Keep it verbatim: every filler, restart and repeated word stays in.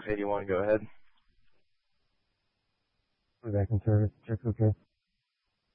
Hey, do you want to go ahead? Put it back in service. Check okay.